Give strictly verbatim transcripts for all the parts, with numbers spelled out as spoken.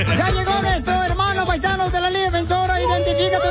Ya llegó nuestro hermano paisano de la Liga Defensora. Identifícate,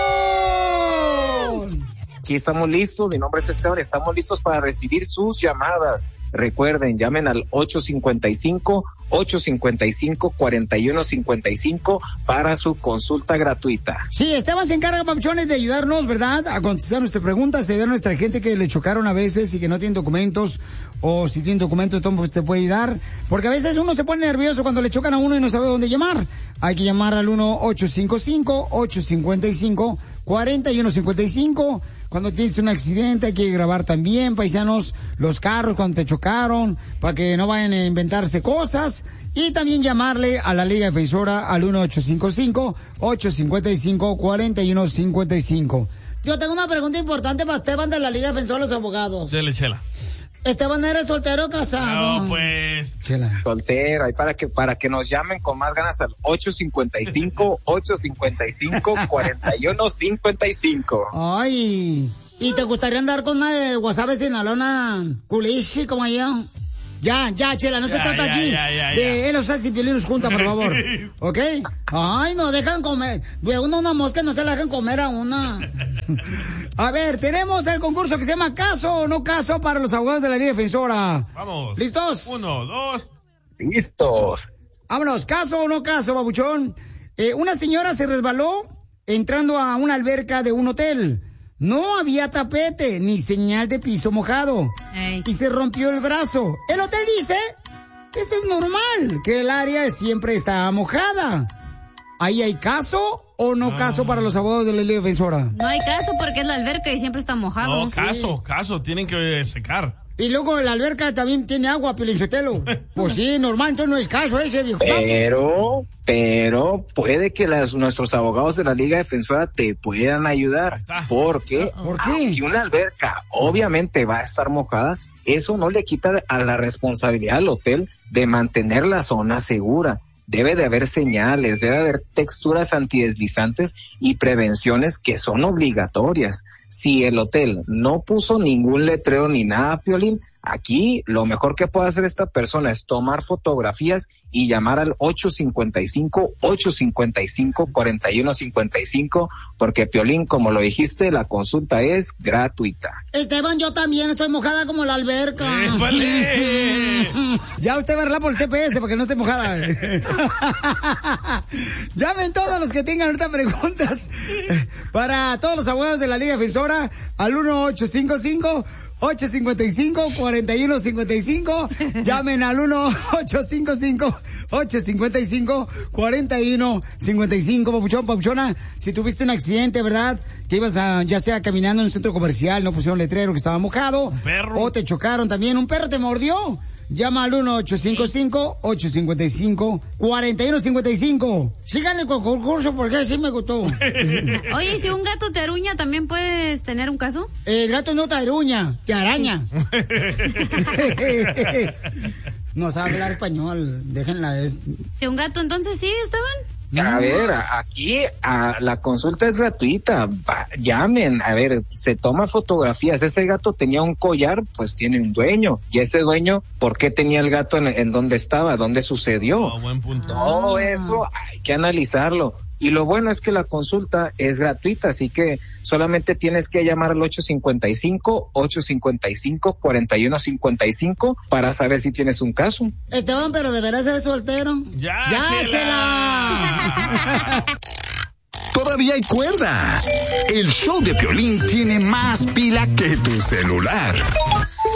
papuchón. Aquí estamos listos, mi nombre es Esteban, estamos listos para recibir sus llamadas. Recuerden, llamen al ocho cinco cinco, ocho cinco cinco, cuatro uno cinco cinco para su consulta gratuita. Sí, Esteban se encarga, papuchones, de ayudarnos, ¿verdad?, a contestar nuestras preguntas, de ver a nuestra gente que le chocaron a veces y que no tienen documentos, o si tienen documentos, entonces te puede ayudar, porque a veces uno se pone nervioso cuando le chocan a uno y no sabe dónde llamar. Hay que llamar al uno ocho cinco cinco, ocho cinco cinco, cuatro uno cinco cinco. Cuando tienes un accidente hay que grabar también, paisanos, los carros cuando te chocaron, para que no vayan a inventarse cosas. Y también llamarle a la Liga Defensora al uno ocho cinco cinco, ocho cinco cinco, cuatro uno cinco cinco. Yo tengo una pregunta importante para Esteban de la Liga Defensora de los Abogados. Chela, chela. Esteban, ¿eres soltero o casado? No, pues. Chela. Soltero, y para que, para que nos llamen con más ganas al ocho cinco cinco, ocho cinco cinco, cuatro uno cinco cinco. Ay, ¿y te gustaría andar con una de Guasave Sinaloa, culichi como yo? Ya, ya, Chela, no ya, se trata ya, aquí ya, ya, de ya. él, o sea, si piolinos juntas, por favor. ¿Ok? Ay, no dejan comer. De una, una mosca no se la dejan comer a una. A ver, tenemos el concurso que se llama Caso o No Caso para los abogados de la Liga Defensora. Vamos. ¿Listos? Uno, dos. Listo. Vámonos, caso o no caso, babuchón. Eh, una señora se resbaló entrando a una alberca de un hotel. No había tapete ni señal de piso mojado. Ey. Y se rompió el brazo. El hotel dice que eso es normal, que el área siempre está mojada. ¿Ahí hay caso o no, no caso para los abogados de la Liga Defensora? No hay caso porque es la alberca y siempre está mojado. No, caso, sí. caso, tienen que secar. Y luego la alberca también tiene agua, Pilinchotelo. Pues sí, normal, entonces no es caso ese, viejo. Pero, pero puede que las, nuestros abogados de la Liga Defensora te puedan ayudar. Porque, ¿Por qué? Si una alberca obviamente va a estar mojada, eso no le quita a la responsabilidad al hotel de mantener la zona segura. Debe de haber señales, debe haber texturas antideslizantes y prevenciones que son obligatorias. Si el hotel no puso ningún letrero ni nada, Piolín, aquí lo mejor que puede hacer esta persona es tomar fotografías y llamar al ocho cinco cinco, ocho cinco cinco, cuatro uno cinco cinco, porque, Piolín, como lo dijiste, la consulta es gratuita. Esteban, yo también estoy mojada como la alberca. ¡Eh, vale! Ya usted va a arreglar por el T P S para que no esté mojada. Llamen todos los que tengan ahorita preguntas para todos los abogados de la Liga Defensora al uno ocho cinco cinco, ocho cinco cinco, cuatro uno cinco cinco. Llamen al uno ocho cinco cinco, ocho cinco cinco, cuatro uno cinco cinco. Papuchón, papuchona, si tuviste un accidente, ¿verdad?, que ibas a, ya sea caminando en un centro comercial, no pusieron letrero que estaba mojado, un perro, o te chocaron también, un perro te mordió, llama al uno ocho cinco cinco, ocho cinco cinco, cuatro uno cinco cinco. Síganle con el concurso porque así me gustó. Oye, si un gato te aruña, ¿también puedes tener un caso? El gato no te aruña, te araña. No sabe hablar español, déjenla. Es... Si un gato, entonces sí, Esteban. A ver, aquí a, la consulta es gratuita. Va, llamen, a ver, se toma fotografías. Ese gato tenía un collar, pues tiene un dueño. Y ese dueño, ¿por qué tenía el gato en, en dónde estaba? ¿Dónde sucedió? Oh, buen punto. Todo eso hay que analizarlo. Y lo bueno es que la consulta es gratuita, así que solamente tienes que llamar al ocho cinco cinco, ocho cinco cinco, cuatro uno cinco cinco para saber si tienes un caso. Esteban, pero ¿deberás ser soltero? ¡Ya, ¡Ya, Chela! Chela! Todavía hay cuerda. El show de Piolín tiene más pila que tu celular.